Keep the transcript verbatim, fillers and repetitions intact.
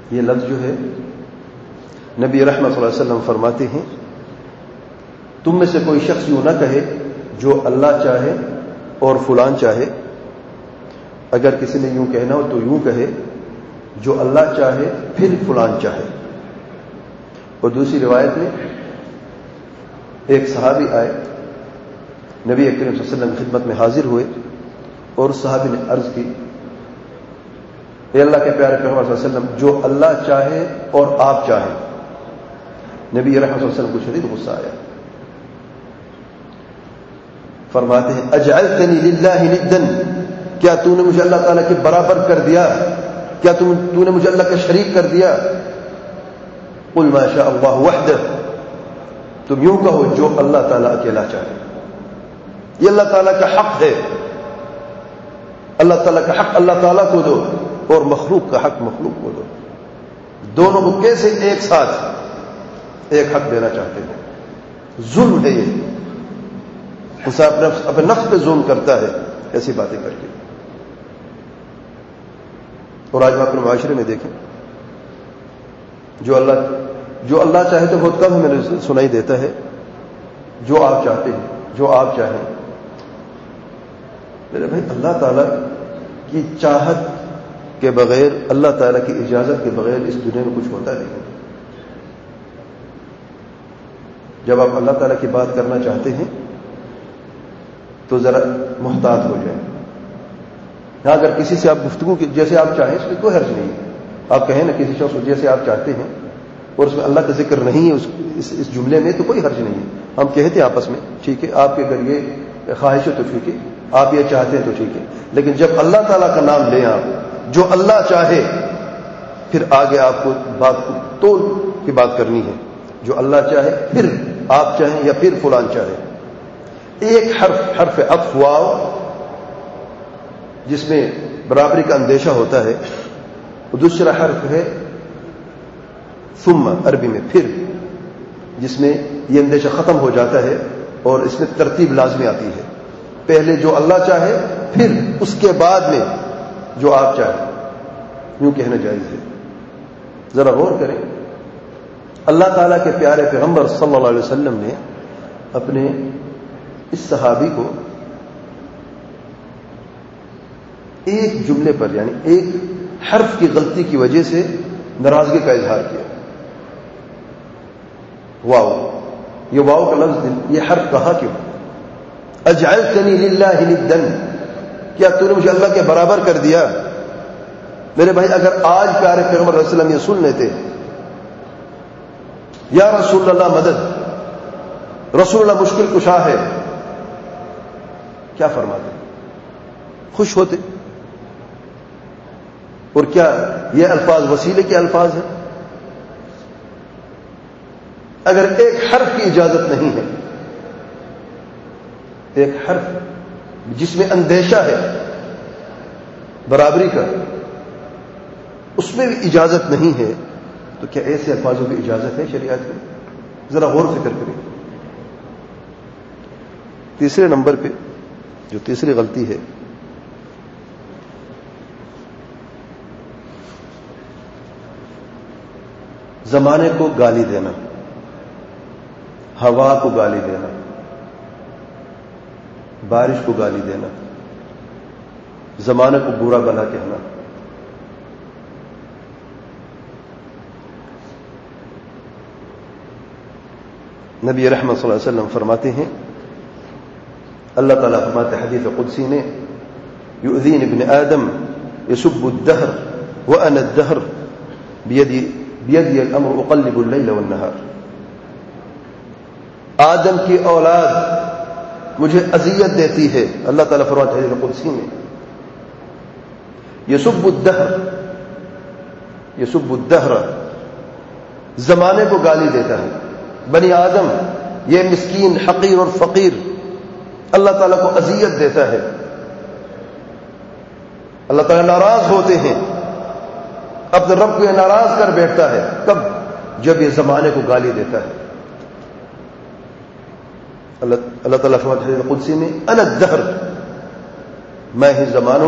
یہ لفظ جو ہے نبی رحمت صلی اللہ علیہ وسلم فرماتے ہیں تم میں سے کوئی شخص یوں نہ کہے جو اللہ چاہے اور فلان چاہے، اگر کسی نے یوں کہنا ہو تو یوں کہے جو اللہ چاہے پھر فلان چاہے۔ اور دوسری روایت میں ایک صحابی آئے، نبی اکرم صلی اللہ علیہ وسلم کی خدمت میں حاضر ہوئے اور صحابی نے عرض کی اے اللہ کے پیارے پیغمبر صلی اللہ علیہ وسلم جو اللہ چاہے اور آپ چاہیں۔ نبی رحمت صلی اللہ علیہ وسلم کو شدید غصہ آیا، فرماتے ہیں اجعلتنی للہ ندا، کیا تو نے مجھے اللہ تعالیٰ کے برابر کر دیا؟ کیا تم تو نے مجھے اللہ کا شریک کر دیا؟ قل ما شاء اللہ وحدہ، تم یوں کہو جو اللہ تعالیٰ اکیلا چاہے۔ یہ اللہ تعالیٰ کا حق ہے، اللہ تعالیٰ کا حق اللہ تعالیٰ کو دو اور مخلوق کا حق مخلوق کو دو۔ دونوں کو کیسے ایک ساتھ ایک حق دینا چاہتے ہیں؟ ظلم ہے یہ، اسے اپنے نفس پہ ظلم کرتا ہے ایسی باتیں کر کے۔ اور آج ہم اپنے معاشرے میں دیکھیں، جو اللہ جو اللہ چاہے تو بہت کم ہمیں سنائی دیتا ہے، جو آپ چاہتے ہیں، جو آپ چاہیں۔ میرے بھائی اللہ تعالیٰ کی چاہت کے بغیر، اللہ تعالیٰ کی اجازت کے بغیر اس دنیا میں کچھ ہوتا نہیں۔ جب آپ اللہ تعالیٰ کی بات کرنا چاہتے ہیں تو ذرا محتاط ہو جائیں۔ ہاں اگر کسی سے آپ گفتگو کی جیسے آپ چاہیں اس میں کوئی حرج نہیں ہے، آپ کہیں نا کسی شخص کو جیسے آپ چاہتے ہیں اور اس میں اللہ کا ذکر نہیں ہے اس, اس, اس جملے میں، تو کوئی حرج نہیں ہے۔ ہم کہتے ہیں آپس میں ٹھیک ہے، آپ کے اگر یہ خواہش ہے تو ٹھیک ہے، آپ یہ چاہتے ہیں تو ٹھیک ہے، لیکن جب اللہ تعالیٰ کا نام لیں آپ، جو اللہ چاہے، پھر آگے آپ کو بات توڑ کی بات کرنی ہے، جو اللہ چاہے پھر آپ چاہیں یا پھر فلان چاہے۔ ایک حرف حرف عطف واو جس میں برابری کا اندیشہ ہوتا ہے، اور دوسرا حرف ہے ثم عربی میں پھر، جس میں یہ اندیشہ ختم ہو جاتا ہے اور اس میں ترتیب لازمی آتی ہے، پہلے جو اللہ چاہے پھر اس کے بعد میں جو آپ چاہیں، یوں کہنا جائز ہے۔ ذرا غور کریں، اللہ تعالیٰ کے پیارے پیغمبر صلی اللہ علیہ وسلم نے اپنے اس صحابی کو ایک جملے پر، یعنی ایک حرف کی غلطی کی وجہ سے ناراضگی کا اظہار کیا۔ واو، یہ واو کا لفظ، یہ حرف کہا کیوں؟ اجعلتنی للہ ندا، کیا تو نے مجھے اللہ کے برابر کر دیا؟ میرے بھائی اگر آج پیارے پیغمبر صلی اللہ علیہ وسلم یہ سن لیتے یا رسول اللہ مدد، رسول اللہ مشکل کشا ہے، کیا فرماتے؟ خوش ہوتے؟ اور کیا یہ الفاظ وسیلے کے الفاظ ہیں؟ اگر ایک حرف کی اجازت نہیں ہے، ایک حرف جس میں اندیشہ ہے برابری کا، اس میں بھی اجازت نہیں ہے، تو کیا ایسے الفاظوں کی اجازت ہے شریعت میں؟ ذرا غور فکر کریں۔ تیسرے نمبر پہ جو تیسری غلطی ہے، زمانے کو گالی دینا، ہوا کو گالی دینا، بارش کو گالی دینا، زمانے کو برا بھلا کہنا۔ نبی رحمت صلی اللہ علیہ وسلم فرماتے ہیں، اللہ تعالیٰ فرماتے حدیث قدسی نے، یؤذین ابن آدم یسب الدہر وانا الدہر بیدی بیدی الامر اقلب اللیل والنہار۔ آدم کی اولاد مجھے اذیت دیتی ہے، اللہ تعالیٰ فرماتے ہیں حدیث قدسی میں، یسب الدہر یسب الدہر، زمانے کو گالی دیتا ہے۔ بنی آدم یہ مسکین، حقیر اور فقیر اللہ تعالیٰ کو اذیت دیتا ہے، اللہ تعالیٰ ناراض ہوتے ہیں، اپنے رب کو یہ ناراض کر بیٹھتا ہے، کب؟ جب یہ زمانے کو گالی دیتا ہے۔ اللہ اللہ تعالیٰ فرماتے ہیں قدسی میں، انا الدہر، میں ہی زمانوں